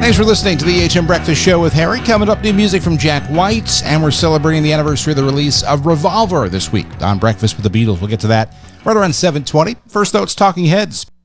Thanks for listening to the HM Breakfast Show with Harry. Coming up, new music from Jack White, and we're celebrating the anniversary of the release of Revolver this week on Breakfast with the Beatles. We'll get to that right around 7:20. First though, it's Talking Heads.